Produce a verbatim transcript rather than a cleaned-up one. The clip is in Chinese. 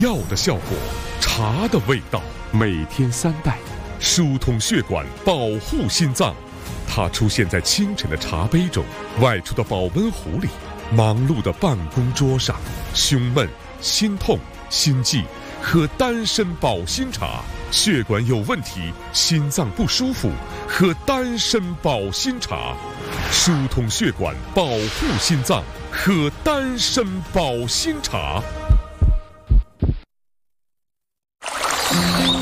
药的效果，茶的味道，每天三袋，疏通血管，保护心脏。它出现在清晨的茶杯中，外出的保温壶里，忙碌的办公桌上。胸闷、心痛、心悸，喝丹参保心茶；血管有问题，心脏不舒服，喝丹参保心茶。疏通血管，保护心脏，喝丹参保心茶。